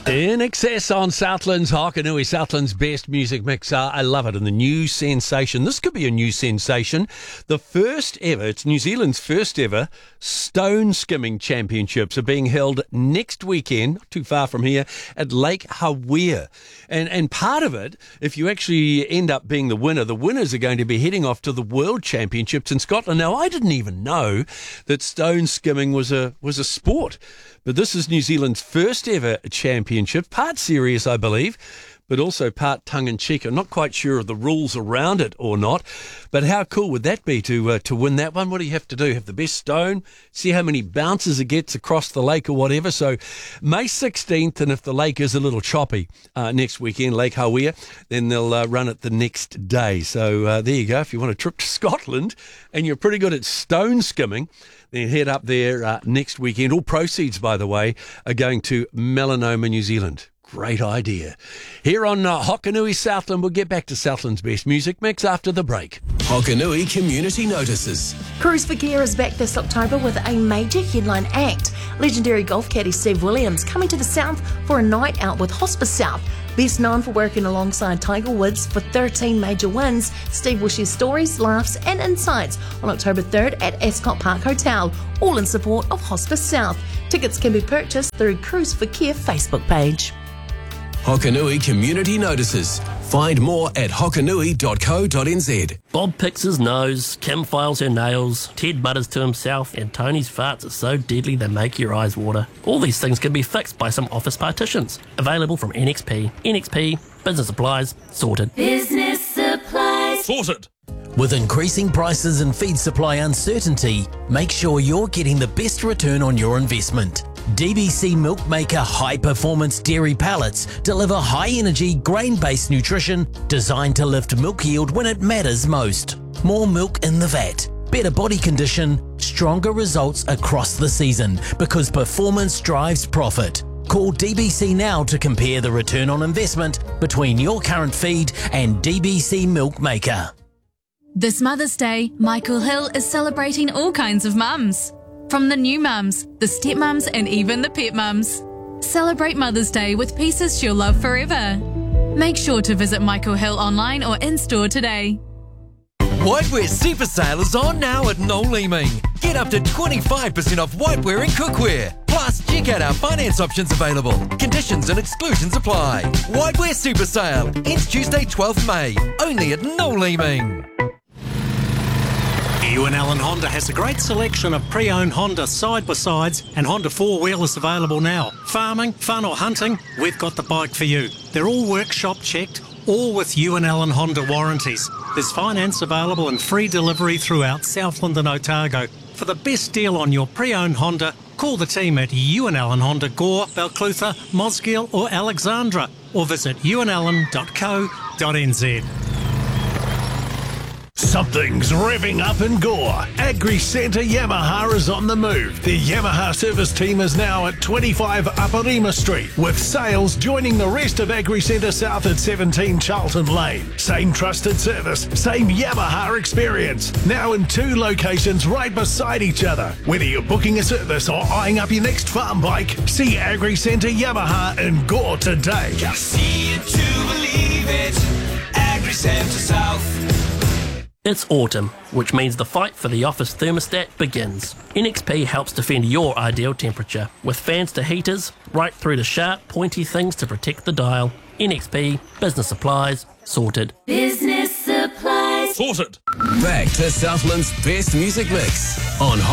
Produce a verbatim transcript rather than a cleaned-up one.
In excess on Southland's Hokanui, Southland's best music mix. Uh, I love it. And the new sensation, this could be a new sensation, the first ever, it's New Zealand's first ever stone skimming championships are being held next weekend, not too far from here, at Lake Hawea. And, and part of it, if you actually end up being the winner, the winners are going to be heading off to the World Championships in Scotland. Now, I didn't even know that stone skimming was a was a sport. But this is New Zealand's first ever championship, part serious, I believe, but also part tongue-in-cheek. I'm not quite sure of the rules around it or not, but how cool would that be to uh, to win that one? What do you have to do? Have the best stone, see how many bounces it gets across the lake or whatever. So May sixteenth, and if the lake is a little choppy uh, next weekend, Lake Hawea, then they'll uh, run it the next day. So uh, there you go. If you want a trip to Scotland and you're pretty good at stone skimming, then head up there uh, next weekend. All proceeds, by the way, are going to Melanoma New Zealand. Great idea. Here on uh, Hokanui Southland, we'll get back to Southland's best music mix after the break. Hokanui Community Notices. Cruise for Gear is back this October with a major headline act. Legendary golf caddy Steve Williams coming to the South for a night out with Hospice South. Best known for working alongside Tiger Woods for thirteen major wins, Steve will share stories, laughs and insights on October third at Ascot Park Hotel, all in support of Hospice South. Tickets can be purchased through Cruise for Care Facebook page. Hokanui Community Notices. Find more at hokanui dot co dot n z. Bob picks his nose, Kim files her nails, Ted mutters to himself, and Tony's farts are so deadly they make your eyes water. All these things can be fixed by some office partitions. Available from N X P. N X P, business supplies, sorted. Business supplies. Sorted. With increasing prices and feed supply uncertainty, make sure you're getting the best return on your investment. D B C Milkmaker High Performance Dairy Pellets deliver high-energy, grain-based nutrition designed to lift milk yield when it matters most. More milk in the vat, better body condition, stronger results across the season because performance drives profit. Call D B C now to compare the return on investment between your current feed and D B C Milkmaker. This Mother's Day, Michael Hill is celebrating all kinds of mums. From the new mums, the stepmums and even the pet mums. Celebrate Mother's Day with pieces she'll love forever. Make sure to visit Michael Hill online or in-store today. Whitewear Super Sale is on now at Noel Leeming. Get up to twenty-five percent off whitewear and cookware. Plus, check out our finance options available. Conditions and exclusions apply. Whitewear Super Sale ends Tuesday twelfth May. Only at Noel Leeming. Ewan Allen Honda has a great selection of pre-owned Honda side-by-sides and Honda four-wheelers available now. Farming, fun or hunting, we've got the bike for you. They're all workshop checked, all with Ewan Allen Honda warranties. There's finance available and free delivery throughout Southland and Otago. For the best deal on your pre-owned Honda, call the team at Ewan Allen Honda Gore, Balclutha, Mosgiel or Alexandra, or visit ewan allen dot co dot n z. Something's revving up in Gore. Agri Centre Yamaha is on the move. The Yamaha service team is now at twenty-five Aparima Street, with sales joining the rest of Agri Centre South at seventeen Charlton Lane. Same trusted service, same Yamaha experience. Now in two locations right beside each other. Whether you're booking a service or eyeing up your next farm bike, see Agri Centre Yamaha in Gore today. Just see it to believe it. Agri Centre South. It's autumn, which means the fight for the office thermostat begins. N X P helps defend your ideal temperature, with fans to heaters, right through to sharp, pointy things to protect the dial. N X P, business supplies, sorted. Business supplies. Sorted. Back to Southland's best music mix on